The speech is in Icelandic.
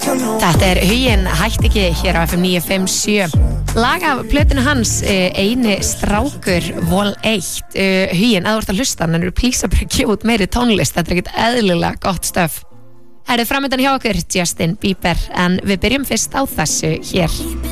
Þetta Huginn hætti ekki hér á FM 957. Lag af plötinu hans, Eini strákur vol 1. Huginn, að þú ert að hlusta, en eru plís að bara gefa út meiri tónlist. Þetta ekkert eðlilega gott stöf. Framöndan hjá okkur Justin Bieber, en við byrjum fyrst á þessu hér.